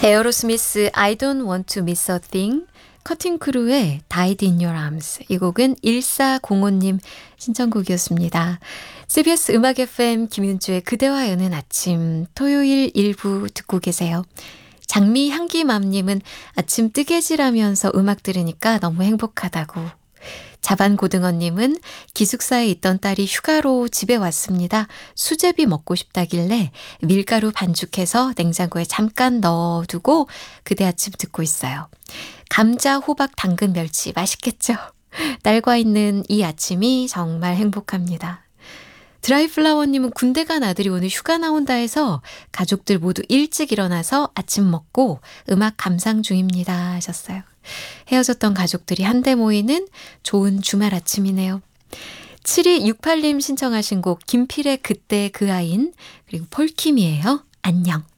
에어로스미스 I don't want to miss a thing, 커팅 크루의 Died in Your Arms. 이 곡은 1405님 신청곡이었습니다. CBS 음악 FM 김윤주의 그대와 여는 아침 토요일 일부 듣고 계세요. 장미 향기맘님은 아침 뜨개질하면서 음악 들으니까 너무 행복하다고. 자반고등어님은 기숙사에 있던 딸이 휴가로 집에 왔습니다. 수제비 먹고 싶다길래 밀가루 반죽해서 냉장고에 잠깐 넣어두고 그대 아침 듣고 있어요. 감자, 호박, 당근, 멸치 맛있겠죠? 딸과 있는 이 아침이 정말 행복합니다. 드라이플라워님은 군대 간 아들이 오늘 휴가 나온다 해서 가족들 모두 일찍 일어나서 아침 먹고 음악 감상 중입니다 하셨어요. 헤어졌던 가족들이 한데 모이는 좋은 주말 아침이네요. 7268님 신청하신 곡 김필의 그때 그 아인, 그리고 폴킴이에요. 안녕.